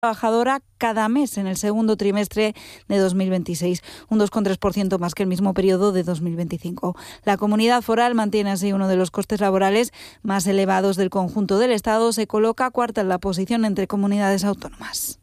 trabajadora cada mes en el segundo trimestre de 2026, un 2,3% más que el mismo periodo de 2025. La comunidad foral mantiene así uno de los costes laborales más elevados del conjunto del Estado. Se coloca cuarta en la posición entre comunidades autónomas.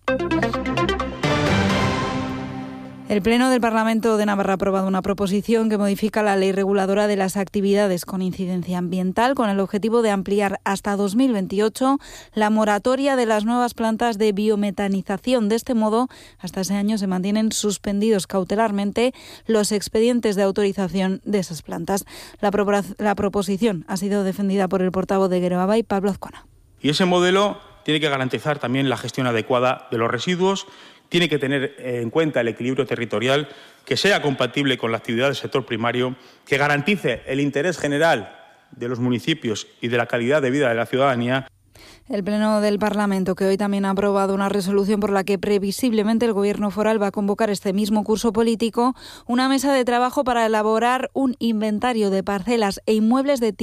El Pleno del Parlamento de Navarra ha aprobado una proposición que modifica la ley reguladora de las actividades con incidencia ambiental con el objetivo de ampliar hasta 2028 la moratoria de las nuevas plantas de biometanización. De este modo, hasta ese año se mantienen suspendidos cautelarmente los expedientes de autorización de esas plantas. La proposición ha sido defendida por el portavoz de Geroabay, Pablo Azcona. Y ese modelo tiene que garantizar también la gestión adecuada de los residuos, tiene que tener en cuenta el equilibrio territorial, que sea compatible con la actividad del sector primario, que garantice el interés general de los municipios y de la calidad de vida de la ciudadanía. El Pleno del Parlamento, que hoy también ha aprobado una resolución por la que previsiblemente el Gobierno foral va a convocar este mismo curso político una mesa de trabajo para elaborar un inventario de parcelas e inmuebles de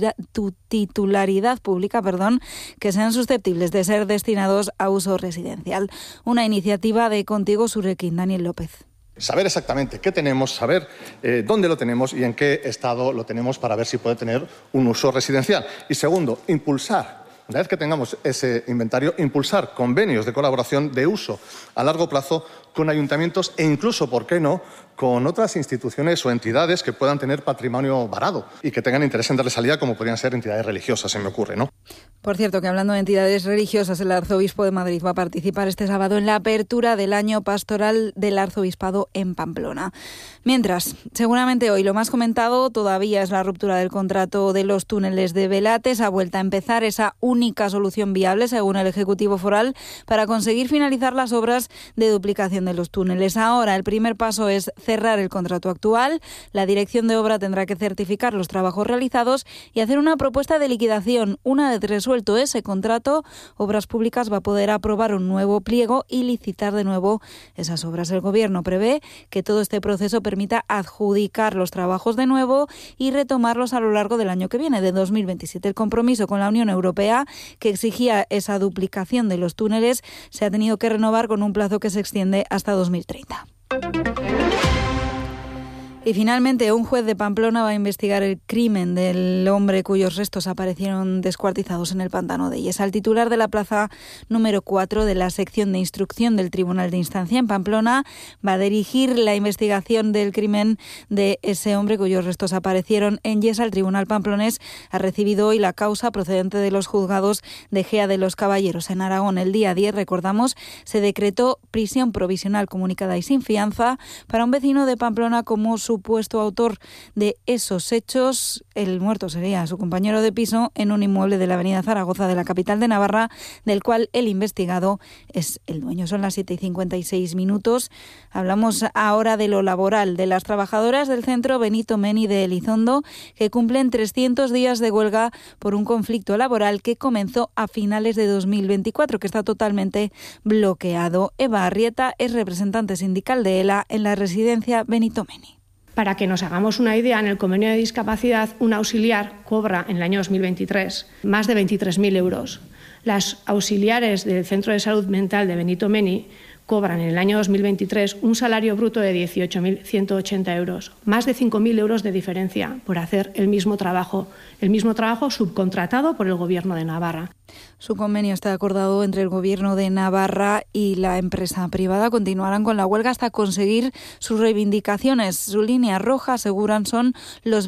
titularidad pública, que sean susceptibles de ser destinados a uso residencial. Una iniciativa de Contigo Surekin, Daniel López. Saber exactamente qué tenemos, saber dónde lo tenemos y en qué estado lo tenemos para ver si puede tener un uso residencial. Y segundo, impulsar. Una vez que tengamos ese inventario, impulsar convenios de colaboración de uso a largo plazo con ayuntamientos e incluso, ¿por qué no?, con otras instituciones o entidades que puedan tener patrimonio varado y que tengan interés en darle salida, como podrían ser entidades religiosas, se me ocurre, ¿no? Por cierto, que hablando de entidades religiosas, el Arzobispo de Madrid va a participar este sábado en la apertura del año pastoral del Arzobispado en Pamplona. Mientras, seguramente hoy lo más comentado todavía es la ruptura del contrato de los túneles de Velates. Ha vuelto a empezar esa única solución viable, según el Ejecutivo Foral, para conseguir finalizar las obras de duplicación de los túneles. Ahora, el primer paso es cerrar el contrato actual. La dirección de obra tendrá que certificar los trabajos realizados y hacer una propuesta de liquidación. Una vez resuelto ese contrato, Obras Públicas va a poder aprobar un nuevo pliego y licitar de nuevo esas obras. El Gobierno prevé que todo este proceso permita adjudicar los trabajos de nuevo y retomarlos a lo largo del año que viene, de 2027. El compromiso con la Unión Europea, que exigía esa duplicación de los túneles, se ha tenido que renovar con un plazo que se extiende hasta 2030. Y finalmente, un juez de Pamplona va a investigar el crimen del hombre cuyos restos aparecieron descuartizados en el pantano de Illés. El titular de la plaza número 4 de la sección de instrucción del Tribunal de Instancia en Pamplona va a dirigir la investigación del crimen de ese hombre cuyos restos aparecieron en Illés. El Tribunal pamplonés ha recibido hoy la causa procedente de los juzgados de Gea de los Caballeros. En Aragón, el día 10, recordamos, se decretó prisión provisional comunicada y sin fianza para un vecino de Pamplona como supuesto autor de esos hechos. El muerto sería su compañero de piso en un inmueble de la avenida Zaragoza de la capital de Navarra, del cual el investigado es el dueño. Son las 7:56. Hablamos ahora de lo laboral, de las trabajadoras del centro Benito Meni de Elizondo, que cumplen 300 días de huelga por un conflicto laboral que comenzó a finales de 2024, que está totalmente bloqueado. Eva Arrieta es representante sindical de ELA en la residencia Benito Meni. Para que nos hagamos una idea, en el convenio de discapacidad, un auxiliar cobra en el año 2023 más de 23.000 euros. Las auxiliares del Centro de Salud Mental de Benito Meni cobran en el año 2023 un salario bruto de 18.180 euros, más de 5.000 euros de diferencia por hacer el mismo trabajo subcontratado por el Gobierno de Navarra. Su convenio está acordado entre el Gobierno de Navarra y la empresa privada. Continuarán con la huelga hasta conseguir sus reivindicaciones. Su línea roja, aseguran, son los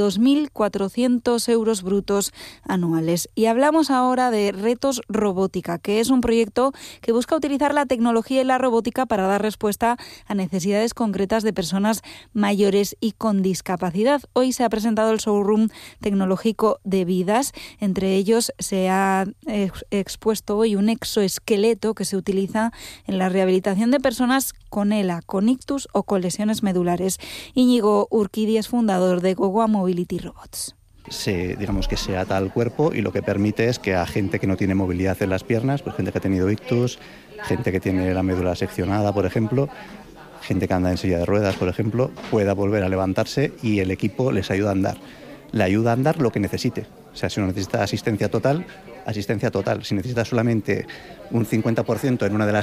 22.400 euros brutos anuales. Y hablamos ahora de Retos Robótica, que es un proyecto que busca utilizar la tecnología y la robótica para dar respuesta a necesidades concretas de personas mayores y con discapacidad. Hoy se ha presentado el showroom tecnológico de Vidas. Entre ellos se ha expuesto hoy un exoesqueleto que se utiliza en la rehabilitación de personas con ELA, con ictus o con lesiones medulares. Íñigo Urquidi es fundador de Gogoa Mobility Robots. Se ata al cuerpo y lo que permite es que a gente que no tiene movilidad en las piernas, pues gente que ha tenido ictus, gente que tiene la médula seccionada, por ejemplo, gente que anda en silla de ruedas, por ejemplo, pueda volver a levantarse y el equipo les ayuda a andar. Le ayuda a andar lo que necesite. O sea, si uno necesita asistencia total, asistencia total. Si necesita solamente un 50% en una de las